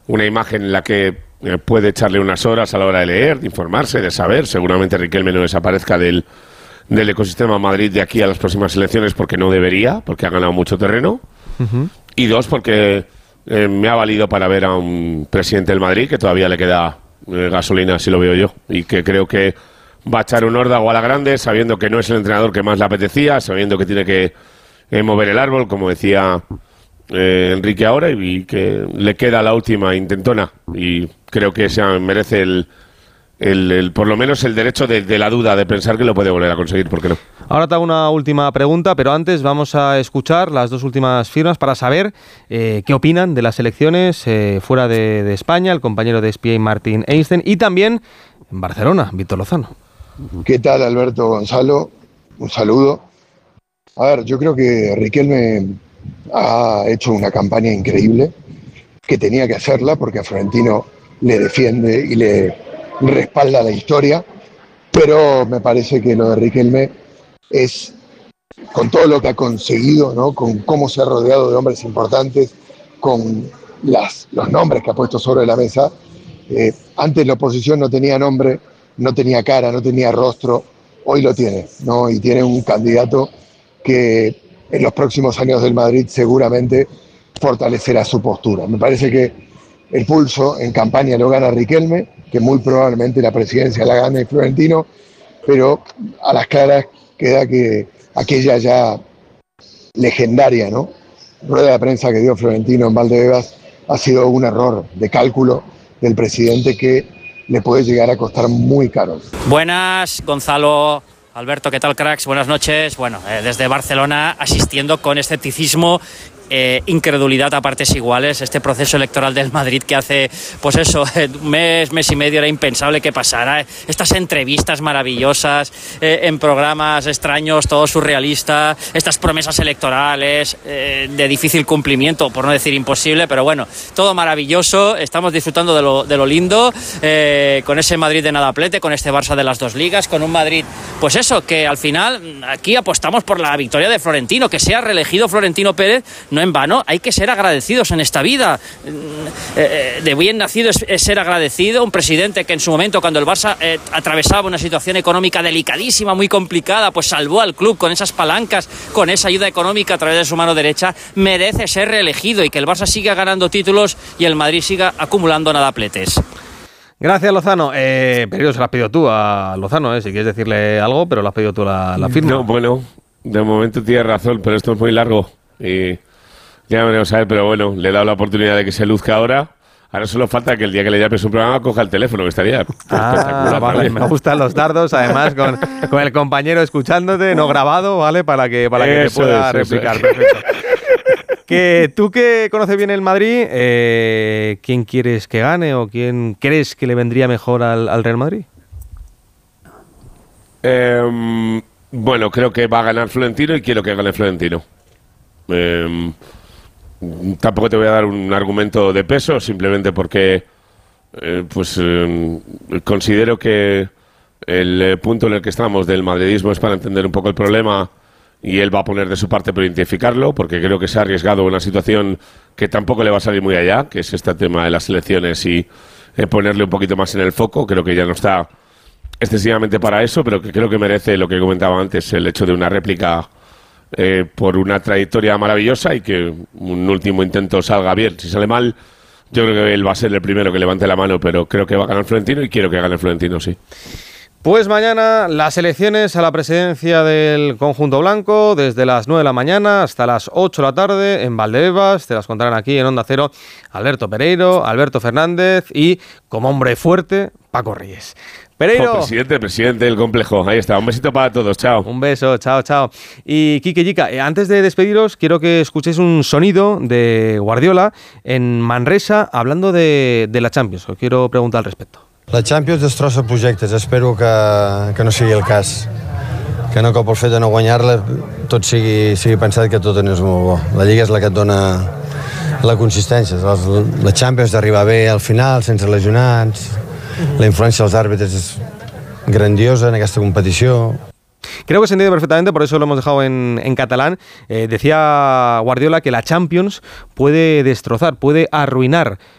una imagen en la que puede echarle unas horas a la hora de leer, de informarse, de saber. Seguramente Riquelme no desaparezca del ecosistema Madrid de aquí a las próximas elecciones porque no debería, porque ha ganado mucho terreno. Y dos, porque me ha valido para ver a un presidente del Madrid que todavía le queda gasolina, así lo veo yo, y que creo que va a echar un órdago a la grande, sabiendo que no es el entrenador que más le apetecía, sabiendo que tiene que mover el árbol, como decía Enrique ahora, y que le queda la última intentona, y creo que se merece por lo menos el derecho de la duda, de pensar que lo puede volver a conseguir, ¿por qué no? Ahora te hago una última pregunta, pero antes vamos a escuchar las dos últimas firmas para saber qué opinan de las elecciones fuera de España, el compañero de ESPN Martín Einstein, y también en Barcelona, Víctor Lozano. ¿Qué tal, Alberto, Gonzalo? Un saludo. A ver, yo creo que Riquelme ha hecho una campaña increíble, que tenía que hacerla porque a Florentino le defiende y le respalda la historia, pero me parece que lo de Riquelme es, con todo lo que ha conseguido, ¿no? Con cómo se ha rodeado de hombres importantes, con los nombres que ha puesto sobre la mesa. Antes la oposición no tenía nombre, no tenía cara, no tenía rostro, hoy lo tiene, ¿no? Y tiene un candidato que en los próximos años del Madrid seguramente fortalecerá su postura. Me parece que el pulso en campaña lo gana Riquelme, que muy probablemente la presidencia la gane Florentino, pero a las claras queda que aquella ya legendaria, ¿no?, rueda de prensa que dio Florentino en Valdebebas ha sido un error de cálculo del presidente que le puede llegar a costar muy caro. Buenas, Gonzalo, Alberto, ¿qué tal, cracks? Buenas noches. Bueno, desde Barcelona, asistiendo con escepticismo, incredulidad a partes iguales, este proceso electoral del Madrid que hace, pues eso, mes y medio era impensable que pasara, estas entrevistas maravillosas en programas extraños, todo surrealista, estas promesas electorales de difícil cumplimiento, por no decir imposible, pero bueno, todo maravilloso, estamos disfrutando de lo lindo, con ese Madrid de nadaplete, con este Barça de las dos ligas, con un Madrid, pues eso, que al final aquí apostamos por la victoria de Florentino, que sea reelegido Florentino Pérez, no en vano, hay que ser agradecidos en esta vida. De bien nacido es ser agradecido. Un presidente que en su momento, cuando el Barça atravesaba una situación económica delicadísima, muy complicada, pues salvó al club con esas palancas, con esa ayuda económica a través de su mano derecha, merece ser reelegido y que el Barça siga ganando títulos y el Madrid siga acumulando nadapletes. Gracias, Lozano. Pero se lo has pedido tú a Lozano, si quieres decirle algo, pero lo has pedido tú la firma. No, bueno, de momento tienes razón, pero esto es muy largo y ya veremos a ver, pero bueno, le he dado la oportunidad de que se luzca ahora. Ahora solo falta que el día que le llames un programa coja el teléfono, que estaría espectacular. Vale, me gustan los dardos, además con el compañero escuchándote, no grabado, ¿vale? Para que te pueda replicar. Perfecto. Que tú que conoces bien el Madrid, ¿quién quieres que gane o quién crees que le vendría mejor al Real Madrid? Bueno, creo que va a ganar Florentino y quiero que gane Florentino. Tampoco te voy a dar un argumento de peso, simplemente porque considero que el punto en el que estamos del madridismo es para entender un poco el problema y él va a poner de su parte para identificarlo, porque creo que se ha arriesgado una situación que tampoco le va a salir muy allá, que es este tema de las elecciones y ponerle un poquito más en el foco. Creo que ya no está excesivamente para eso, pero que creo que merece lo que comentaba antes, el hecho de una réplica por una trayectoria maravillosa y que un último intento salga bien. Si sale mal, yo creo que él va a ser el primero que levante la mano, pero creo que va a ganar Florentino y quiero que gane Florentino, sí. Pues mañana las elecciones a la presidencia del conjunto blanco, desde las 9 de la mañana hasta las 8 de la tarde en Valdebebas. Te las contarán aquí en Onda Cero Alberto Pereiro, Alberto Fernández y, como hombre fuerte, Paco Reyes. Pereiro. Presidente del complejo. Ahí está. Un besito para todos. Chao. Un beso. Chao. Y Quique Yica, antes de despediros, quiero que escuchéis un sonido de Guardiola en Manresa hablando de la Champions. Os quiero preguntar al respecto. La Champions destrossa projectes. Espero que no sigui el cas. Que no cop el fet de no guanyar-la tot sigui pensat que tot és molt bo. La Lliga és la que et dona la consistència. La Champions d'arribar bé al final, sense lesionats. La influència dels àrbitres és grandiosa en aquesta competició. Creo que se entiende perfectamente, por eso lo hemos dejado en catalán. Decía Guardiola que la Champions puede destrozar, puede arruinar